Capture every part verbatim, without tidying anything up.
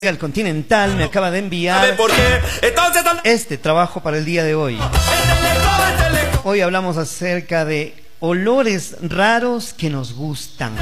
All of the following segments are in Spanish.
El Continental me acaba de enviar este trabajo para el día de hoy. Hoy hablamos acerca de olores raros que nos gustan.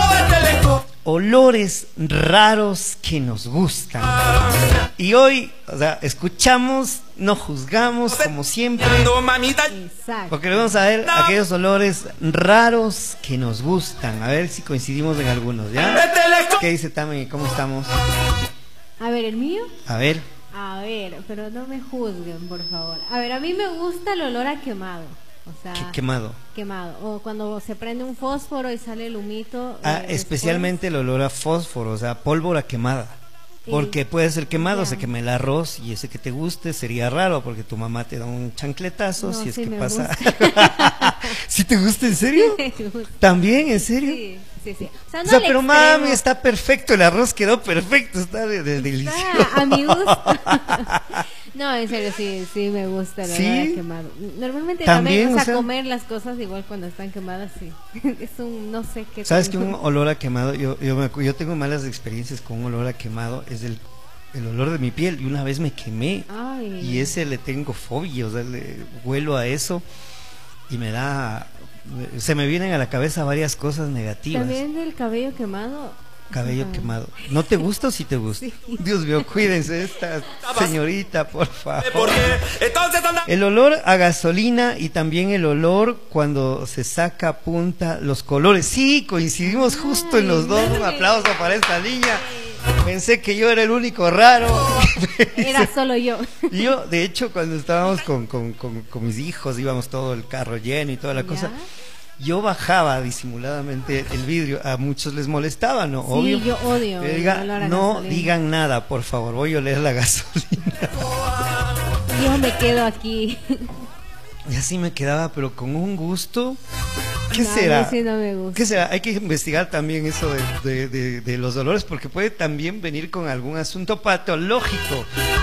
Olores raros que nos gustan. Y hoy, o sea, escuchamos, no juzgamos como siempre. Porque vamos a ver aquellos olores raros que nos gustan. A ver si coincidimos en algunos, ¿ya? ¿Qué dice Tami? ¿Cómo estamos? A ver, ¿el mío? A ver. A ver, pero no me juzguen, por favor. A ver, a mí me gusta el olor a quemado. O sea, ¿Qué quemado? Quemado. O cuando se prende un fósforo y sale el humito. Ah, eh, especialmente después. el olor a fósforo, o sea, pólvora quemada. Porque Y, puede ser quemado, ya. se queme el arroz y ese que te guste sería raro porque tu mamá te da un chancletazo No, si es sí que me pasa. gusta. ¿Sí te gusta, en serio? Me gusta. ¿También, en serio? Sí, sí, sí. O sea, no O sea, al pero extremo. mami, está perfecto, el arroz quedó perfecto, está de, de- delicioso. Ah, a mi gusto. No, en serio, sí, sí me gusta el olor ¿Sí? a quemado. Normalmente También, también, o sea, o sea- comer las cosas igual cuando están quemadas, sí. Es un, no sé qué. ¿Sabes que tanto. un olor a quemado? Yo, yo, me acu- yo tengo malas experiencias con un olor a quemado, es el, el olor de mi piel. Y una vez me quemé Ay. y ese le tengo fobia, o sea, le huelo a eso y me da, se me vienen a la cabeza varias cosas negativas. También del cabello quemado. Cabello Ajá. quemado. ¿No te gusta o sí te gusta? Sí. Dios mío, cuídense esta señorita, por favor. El olor a gasolina y también el olor cuando se saca a punta los colores. Sí, coincidimos justo en los dos. Un aplauso para esta niña. Pensé que yo era el único raro. Era solo yo. Y yo, de hecho, cuando estábamos con, con, con, con mis hijos, íbamos todo el carro lleno y toda la ¿Ya? cosa. Yo bajaba disimuladamente el vidrio, a muchos les molestaba, ¿no? Sí, Obvio. yo odio Pero el diga, olor a no gasolina. digan nada, por favor, voy a oler la gasolina. Yo me quedo aquí. Y así me quedaba, pero con un gusto. ¿Qué No, a será? mí sí no me gusta. ¿Qué será? Hay que investigar también eso de, de, de, de los olores, porque puede también venir con algún asunto patológico.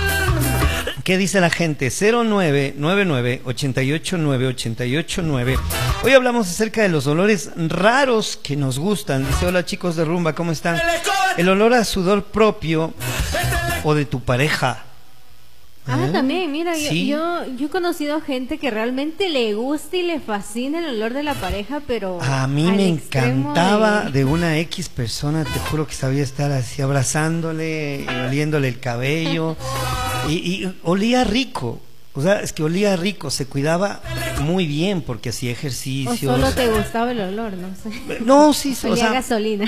¿Qué dice la gente? cero nueve nueve nueve, ocho ocho nueve, ocho ocho nueve. Hoy hablamos acerca de los olores raros que nos gustan. Dice, hola chicos de Rumba, ¿cómo están? El olor a sudor propio o de tu pareja. Ah, ¿Eh? también, mira, yo, Sí. yo, yo he conocido gente que realmente le gusta y le fascina el olor de la pareja, pero A mí al me extremo encantaba de- de una X persona, te juro que sabía estar así abrazándole y oliéndole el cabello y, y olía rico, o sea, es que olía rico, se cuidaba muy bien porque hacía O ejercicios. solo te gustaba el olor, no sé. No, sí, o Olía a sea, gasolina.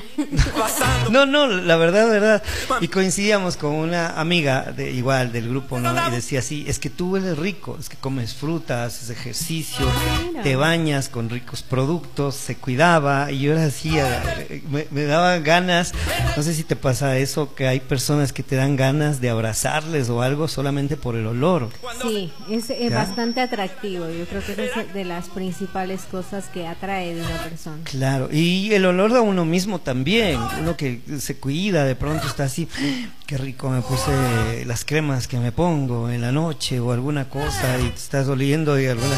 no, no, la verdad, verdad. Y coincidíamos con una amiga de igual del grupo, ¿no? Y decía así, es que tú hueles rico, es que comes frutas, haces ejercicio, Mira. te bañas con ricos productos, se cuidaba y yo era así, eh, me, me daba ganas, no sé si te pasa eso, que hay personas que te dan ganas de abrazarles o algo solamente por el olor. Sí, es eh, ¿Ya? bastante atractivo. Yo creo que esa es de las principales cosas que atrae de una persona. Claro, y el olor de uno mismo también, uno que se cuida, de pronto está así, qué rico me puse las cremas que me pongo en la noche o alguna cosa y te estás oliendo y alguna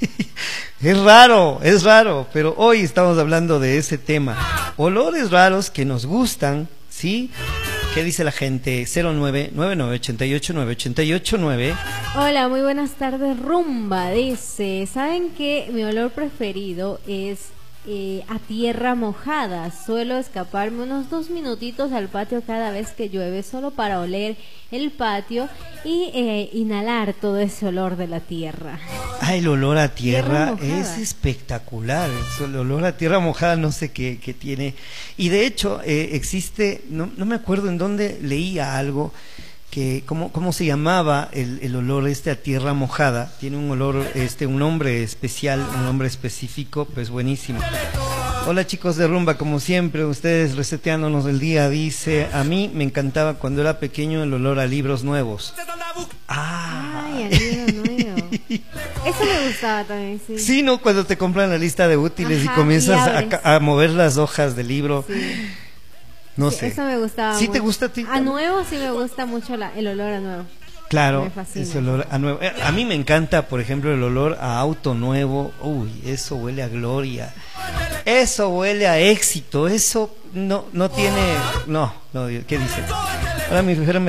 es raro, es raro, pero hoy estamos hablando de ese tema, olores raros que nos gustan, ¿sí? ¿Qué dice la gente? cero nueve nueve nueve, ocho ocho nueve, ocho ocho nueve. Hola, muy buenas tardes, Rumba. Dice, ¿saben que mi olor preferido es eh, a tierra mojada? Suelo escaparme unos dos minutitos al patio cada vez que llueve, solo para oler el patio y eh, inhalar todo ese olor de la tierra. Ah, el olor a tierra, Tierra mojada. es espectacular. Eso, el olor a tierra mojada no sé qué, qué tiene. Y de hecho eh, existe, no, no me acuerdo en dónde leía algo, que cómo, cómo se llamaba el, el olor este a tierra mojada. Tiene un olor, este, un nombre especial, un nombre específico, pues buenísimo. Hola chicos de Rumba, como siempre, ustedes reseteándonos el día. Dice, a mí me encantaba cuando era pequeño el olor a libros nuevos. Ah, Ay, al libro nuevo. Eso me gustaba también, sí. sí, ¿no? Cuando te compran la lista de útiles Ajá, y comienzas y a, abres. ca- a mover las hojas del libro. Sí. No Sí, sé. eso me gustaba ¿Sí mucho. te gusta a ti? A nuevo sí me gusta mucho la, el olor a nuevo. Claro, Me fascina. ese olor a nuevo. Eh, A mí me encanta, por ejemplo, el olor a auto nuevo. Uy, eso huele a gloria. Eso huele a éxito. Eso no no tiene, no, no, ¿qué dice? Ahora mi suegra me